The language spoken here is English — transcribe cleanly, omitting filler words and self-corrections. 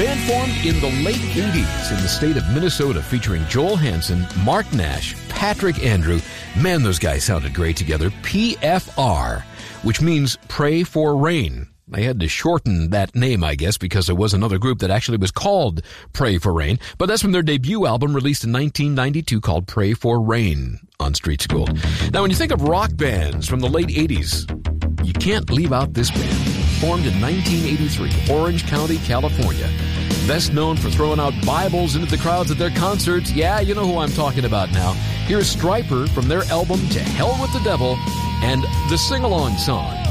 band formed in the late 80s in the state of Minnesota, featuring Joel Hansen, Mark Nash, Patrick Andrew. Man, those guys sounded great together. PFR, which means Pray for Rain. I had to shorten that name, I guess, because there was another group that actually was called Pray for Rain. But that's from their debut album released in 1992 called Pray for Rain on Street School. Now, when you think of rock bands from the late 80s, you can't leave out this band. Formed in 1983, Orange County, California. Best known for throwing out Bibles into the crowds at their concerts. Yeah, you know who I'm talking about now. Here's Stryper from their album To Hell with the Devil and the sing-along song,